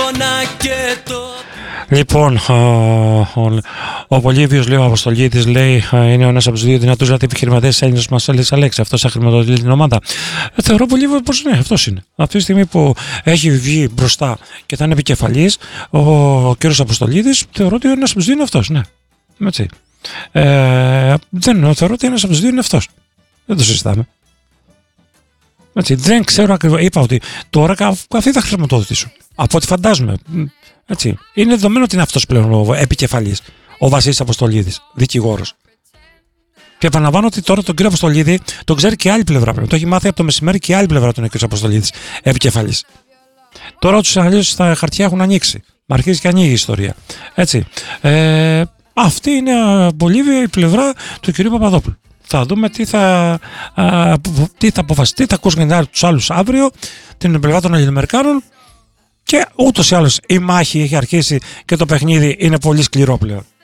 Λοιπόν, ο Πολύβιος, λέει, ο Αποστολίδης, λέει, είναι ένας από τους δύο δυνατούς επιχειρηματίες Έλληνες μας έλεγε Αλέξη. Αυτός θα χρηματοδοτεί την ομάδα. Θεωρώ Πολύβιο πως ναι, αυτός είναι. Αυτή τη στιγμή που έχει βγει μπροστά και θα είναι επικεφαλής, ο κύριος Αποστολίδης, θεωρώ ότι ένας από τους δύο είναι αυτός. Ναι. Έτσι. Θεωρώ ότι ένας από τους δύο είναι αυτός. Δεν το συζητάμε. Έτσι, δεν ξέρω ακριβώς. Είπα ότι τώρα αυτοί θα χρηματοδοτήσουν. Από ό,τι φαντάζομαι. Έτσι. Είναι δεδομένο ότι είναι αυτός πλέον ο επικεφαλής. Ο Βασίλης Αποστολίδης, δικηγόρος. Και επαναλαμβάνω ότι τώρα τον κύριο Αποστολίδη τον ξέρει και η άλλη πλευρά πλέον. Το έχει μάθει από το μεσημέρι και η άλλη πλευρά του είναι ο κύριος Αποστολίδης, επικεφαλής. Τώρα τους αλλιώς στα χαρτιά έχουν ανοίξει. Αρχίζει και ανοίγει η ιστορία. Έτσι. Αυτή είναι πολύ η πλευρά του κυρίου Παπαδόπουλου. Θα δούμε τι θα αποφασιστεί. Θα ακούσουμε τους άλλους αύριο, την πλευρά των Ελληνοαμερικάνων. Και ούτως ή άλλως η μάχη έχει αρχίσει και το παιχνίδι είναι πολύ σκληρό πλέον.